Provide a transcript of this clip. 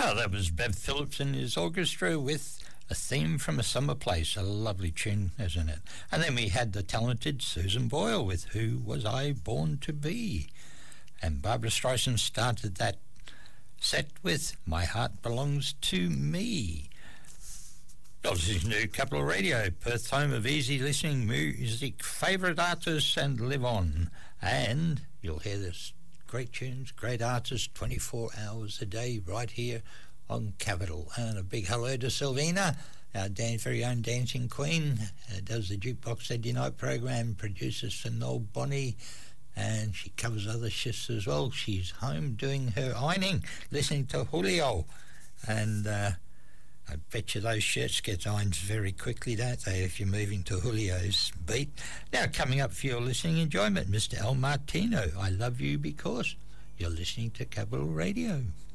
Oh, that was Bev Phillips and his orchestra with A Theme from a Summer Place. A lovely tune, isn't it? And then we had the talented Susan Boyle with Who Was I Born to Be? And Barbara Streisand started that set with My Heart Belongs to Me. This new Capital Radio, Perth home of easy listening music, favourite artists and live on. And you'll hear this great tunes, great artists, 24 hours a day right here on Capital. And a big hello to Sylvina, our very own dancing queen, does the Jukebox Saturday night program, produces for Noel Bonnie, and she covers other shifts as well. She's home doing her ironing, listening to Julio. And I bet you those shirts get ironed very quickly, don't they, if you're moving to Julio's beat. Now, coming up for your listening enjoyment, Mr. El Martino, I Love You Because. You're listening to Capital Radio.